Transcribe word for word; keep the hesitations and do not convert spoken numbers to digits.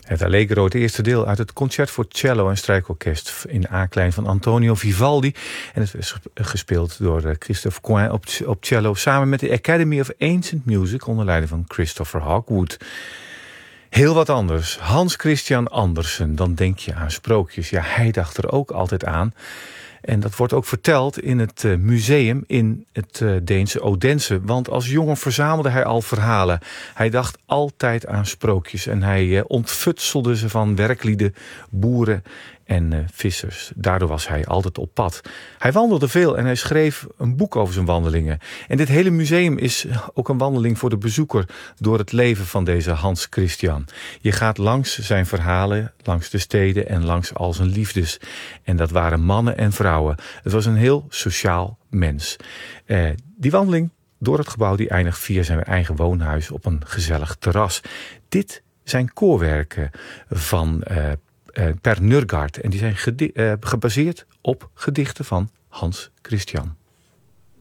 Het Allegro, het eerste deel uit het concert voor cello en strijkorkest in A-klein van Antonio Vivaldi. En het is gespeeld door Christophe Coin op, op cello samen met de Academy of Ancient Music onder leiding van Christopher Hogwood. Heel wat anders. Hans Christian Andersen, dan denk je aan sprookjes. Ja, hij dacht er ook altijd aan. En dat wordt ook verteld in het museum in het Deense Odense. Want als jongen verzamelde hij al verhalen. Hij dacht altijd aan sprookjes. En hij ontfutselde ze van werklieden, boeren en uh, vissers. Daardoor was hij altijd op pad. Hij wandelde veel en hij schreef een boek over zijn wandelingen. En dit hele museum is ook een wandeling voor de bezoeker door het leven van deze Hans Christian. Je gaat langs zijn verhalen, langs de steden en langs al zijn liefdes. En dat waren mannen en vrouwen. Het was een heel sociaal mens. Uh, die wandeling door het gebouw die eindigt via zijn eigen woonhuis op een gezellig terras. Dit zijn koorwerken van uh, Uh, Per Nørgaard. En die zijn gedi- uh, gebaseerd op gedichten van Hans Christian.